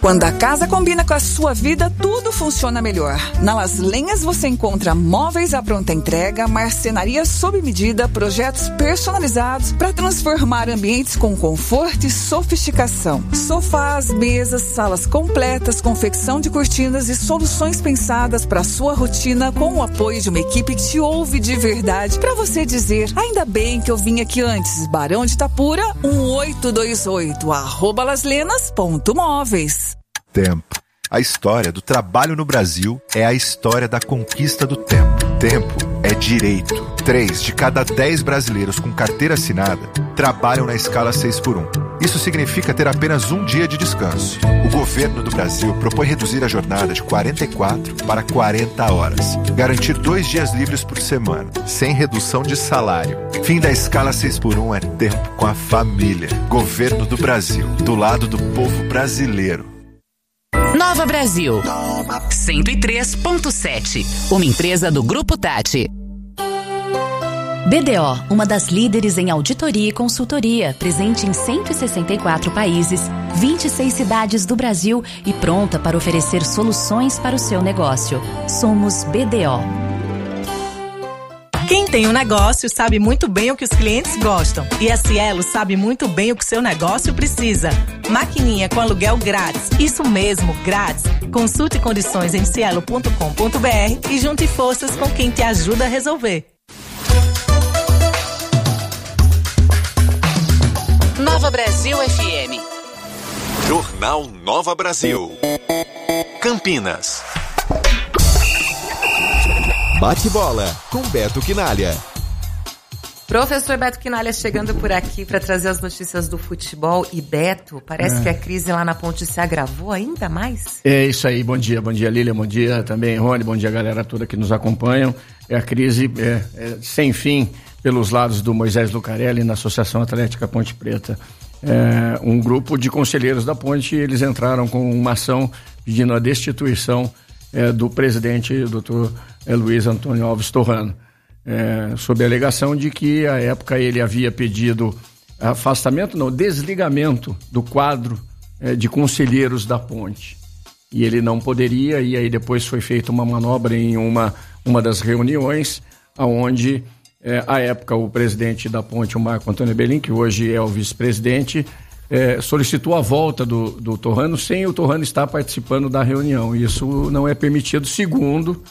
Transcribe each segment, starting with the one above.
Quando a casa combina com a sua vida, tudo funciona melhor. Na Las Lenhas você encontra móveis à pronta entrega, marcenaria sob medida, projetos personalizados para transformar ambientes com conforto e sofisticação. Sofás, mesas, salas completas, confecção de cortinas e soluções pensadas para sua rotina com o apoio de uma equipe que te ouve de verdade para você dizer: ainda bem que eu vim aqui antes. Barão de Itapura, 1828, @laslenas.móveis. Tempo. A história do trabalho no Brasil é a história da conquista do tempo. Tempo é direito. 3 de cada 10 brasileiros com carteira assinada trabalham na escala 6x1. Isso significa ter apenas um dia de descanso. O governo do Brasil propõe reduzir a jornada de 44 para 40 horas. Garantir 2 dias livres por semana, sem redução de salário. Fim da escala 6x1 é tempo com a família. Governo do Brasil, do lado do povo brasileiro. Nova Brasil, 103.7, uma empresa do Grupo Tati. BDO, uma das líderes em auditoria e consultoria, presente em 164 países, 26 cidades do Brasil e pronta para oferecer soluções para o seu negócio. Somos BDO. Quem tem um negócio sabe muito bem o que os clientes gostam. E a Cielo sabe muito bem o que o seu negócio precisa. Maquininha com aluguel grátis. Isso mesmo, grátis. Consulte condições em cielo.com.br e junte forças com quem te ajuda a resolver. Nova Brasil FM. Jornal Nova Brasil. Campinas. Bate-bola com Beto Quinalha. Professor Beto Quinalha chegando por aqui para trazer as notícias do futebol. E Beto, parece que a crise lá na Ponte se agravou ainda mais? É isso aí, bom dia Lília, bom dia também Rony, bom dia galera toda que nos acompanham. A crise sem fim pelos lados do Moisés Lucarelli na Associação Atlética Ponte Preta. Um grupo de conselheiros da Ponte, eles entraram com uma ação pedindo a destituição do presidente, Dr. Luiz Antônio Alves Torrano, sob a alegação de que à época ele havia pedido desligamento do quadro de conselheiros da Ponte. E ele não poderia, e aí depois foi feita uma manobra em uma das reuniões, onde à época o presidente da Ponte, o Marco Antônio Belin, que hoje é o vice-presidente, solicitou a volta do Torrano sem o Torrano estar participando da reunião. Isso não é permitido, segundo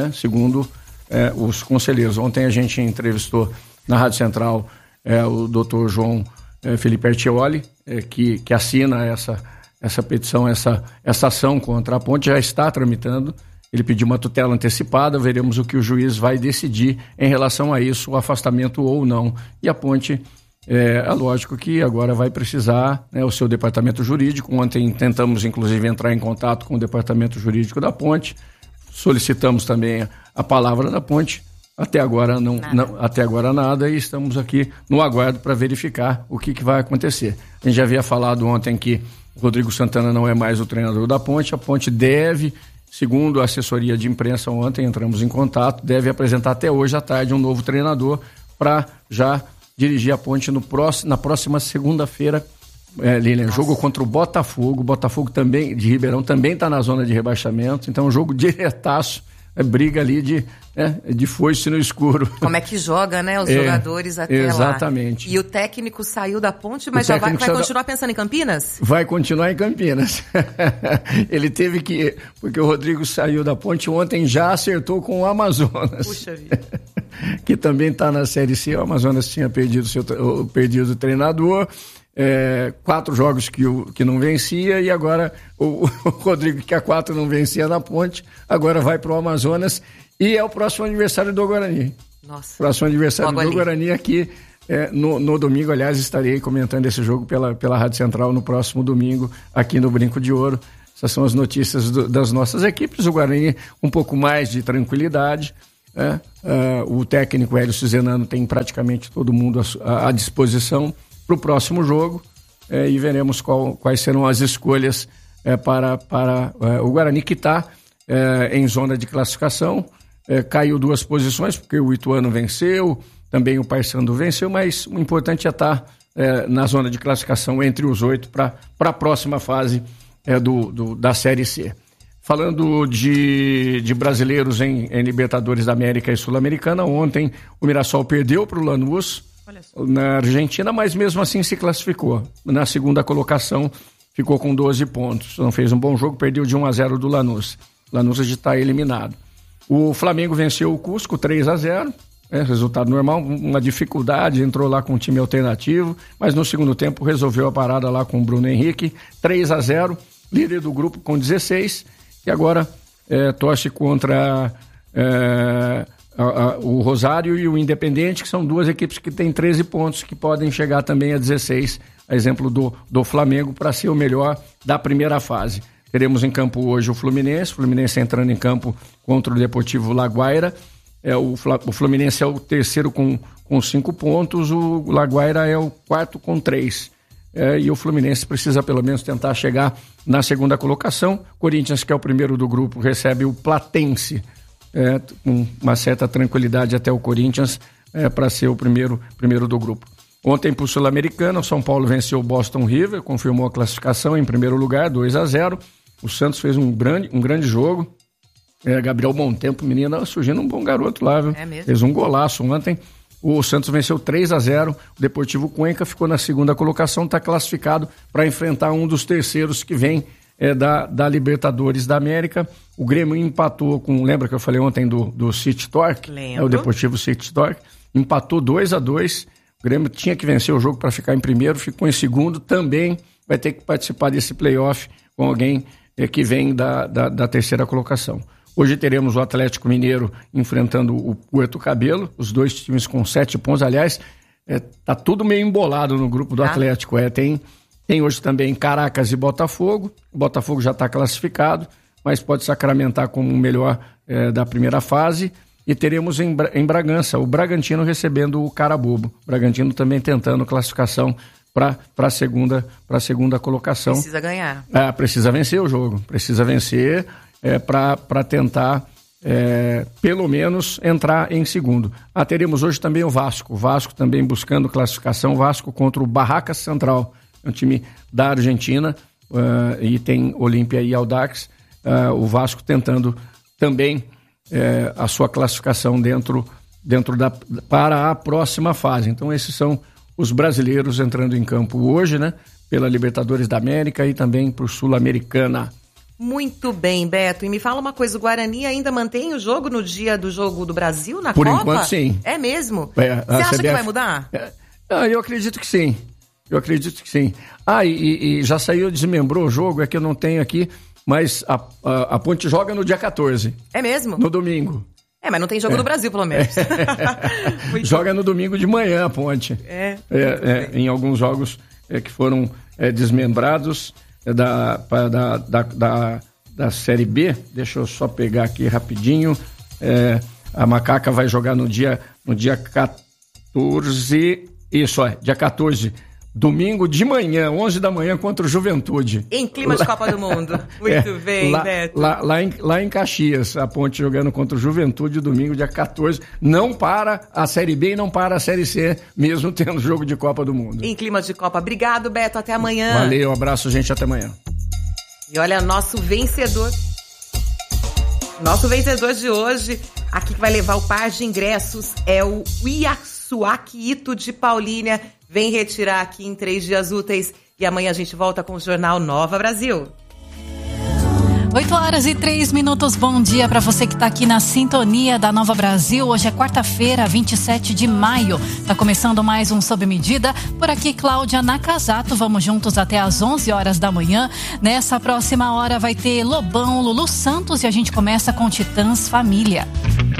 os conselheiros. Ontem a gente entrevistou na Rádio Central o doutor João Felipe Artioli, que assina essa petição, essa ação contra a Ponte, já está tramitando. Ele pediu uma tutela antecipada, veremos o que o juiz vai decidir em relação a isso, o afastamento ou não. E a Ponte, é lógico que agora vai precisar, o seu departamento jurídico. Ontem tentamos, inclusive, entrar em contato com o departamento jurídico da Ponte, solicitamos também a palavra da Ponte, até agora nada, e estamos aqui no aguardo para verificar o que vai acontecer. A gente já havia falado ontem que o Rodrigo Santana não é mais o treinador da Ponte, a Ponte deve, segundo a assessoria de imprensa ontem, entramos em contato, deve apresentar até hoje à tarde um novo treinador para já dirigir a Ponte na próxima segunda-feira. Lilian, jogo contra o Botafogo também, de Ribeirão, também está na zona de rebaixamento, então um jogo diretaço, briga ali de foice no escuro. Como é que joga, os jogadores até exatamente. lá. Exatamente. E o técnico saiu da Ponte, mas já vai continuar pensando em Campinas? Vai continuar em Campinas. Ele teve que, porque o Rodrigo saiu da Ponte ontem, já acertou com o Amazonas. Puxa vida. Que também está na Série C, o Amazonas tinha perdido o treinador, 4 jogos que não vencia, e agora o Rodrigo, que há 4 não vencia na Ponte, agora vai para o Amazonas, e é o próximo aniversário do Guarani. Nossa. Próximo aniversário logo do ali. Guarani aqui, no domingo. Aliás, estarei comentando esse jogo pela Rádio Central no próximo domingo, aqui no Brinco de Ouro. Essas são as notícias das nossas equipes. O Guarani um pouco mais de tranquilidade, o técnico Hélio Cizenano tem praticamente todo mundo à disposição para o próximo jogo, e veremos quais serão as escolhas para o Guarani, que está em zona de classificação. Caiu 2 posições, porque o Ituano venceu, também o Paysandu venceu, mas o importante é estar na zona de classificação entre os 8 para a próxima fase da Série C. Falando de brasileiros em Libertadores da América e Sul-Americana, ontem o Mirassol perdeu para o Lanús na Argentina, mas mesmo assim se classificou. Na segunda colocação ficou com 12 pontos. Não fez um bom jogo, perdeu de 1-0 do Lanús. Lanús já está eliminado. O Flamengo venceu o Cusco 3-0. Resultado normal, uma dificuldade, entrou lá com um time alternativo, mas no segundo tempo resolveu a parada lá com o Bruno Henrique, 3-0, líder do grupo com 16, e agora torce contra o Rosário e o Independente, que são duas equipes que têm 13 pontos, que podem chegar também a 16, a exemplo do Flamengo, para ser o melhor da primeira fase. Teremos em campo hoje o Fluminense entrando em campo contra o Deportivo Laguaira. O Fluminense é o terceiro com 5 pontos, o Laguaira é o quarto com 3. E o Fluminense precisa pelo menos tentar chegar na segunda colocação. Corinthians, que é o primeiro do grupo, recebe o Platense, com uma certa tranquilidade até o Corinthians, para ser o primeiro do grupo. Ontem, para o Sul-Americano, o São Paulo venceu o Boston River, confirmou a classificação em primeiro lugar, 2-0. O Santos fez um grande jogo. Gabriel Montempo, menina, surgindo um bom garoto lá, viu? Mesmo? Fez um golaço ontem. O Santos venceu 3-0. O Deportivo Cuenca ficou na segunda colocação, está classificado para enfrentar um dos terceiros que vem da Libertadores da América. O Grêmio empatou com, lembra que eu falei ontem do City Torque? Lembro. O Deportivo City Torque. Empatou 2-2. O Grêmio tinha que vencer o jogo para ficar em primeiro, ficou em segundo. Também vai ter que participar desse playoff com alguém que vem da terceira colocação. Hoje teremos o Atlético Mineiro enfrentando o Puerto Cabelo, os dois times com 7 pontos. Aliás, tá tudo meio embolado no grupo do Atlético. Tem hoje também Caracas e Botafogo. O Botafogo já está classificado, mas pode sacramentar como o melhor da primeira fase. E teremos em Bragança o Bragantino recebendo o Carabobo. O Bragantino também tentando classificação para a segunda colocação. Precisa ganhar. Precisa vencer o jogo. Precisa vencer para tentar, pelo menos, entrar em segundo. Teremos hoje também o Vasco. O Vasco também buscando classificação. O Vasco contra o Barracas Central. É um time da Argentina. E tem Olímpia e Audax. O Vasco tentando também a sua classificação para a próxima fase. Então, esses são os brasileiros entrando em campo hoje, né? Pela Libertadores da América e também por Sul-Americana. Muito bem, Beto. E me fala uma coisa, o Guarani ainda mantém o jogo no dia do jogo do Brasil na Por Copa? Por enquanto, sim. É mesmo? Você acha que vai mudar? Eu acredito que sim. E já saiu, desmembrou o jogo, é que eu não tenho aqui, mas a Ponte joga no dia 14. É mesmo? No domingo. Mas não tem jogo do Brasil, pelo menos. Joga no domingo de manhã a Ponte. Em alguns jogos que foram desmembrados da Série B. Deixa eu só pegar aqui rapidinho. A Macaca vai jogar no dia 14. Dia 14. Domingo de manhã, 11 da manhã, contra o Juventude. Em clima de Copa do Mundo. Muito bem, Beto. Lá em Caxias, a Ponte jogando contra o Juventude, domingo, dia 14. Não para a Série B e não para a Série C, mesmo tendo jogo de Copa do Mundo. Em clima de Copa. Obrigado, Beto. Até amanhã. Valeu, um abraço, gente. Até amanhã. E olha, nosso vencedor de hoje, aqui que vai levar o par de ingressos, é o Iasuaki Ito de Paulínia. Vem retirar aqui em 3 dias úteis e amanhã a gente volta com o Jornal Nova Brasil. 8h03. Bom dia para você que está aqui na sintonia da Nova Brasil. Hoje é quarta-feira, 27 de maio. Tá começando mais um Sob Medida. Por aqui, Cláudia Nakazato. Vamos juntos até às 11 horas da manhã. Nessa próxima hora vai ter Lobão, Lulu Santos e a gente começa com Titãs Família.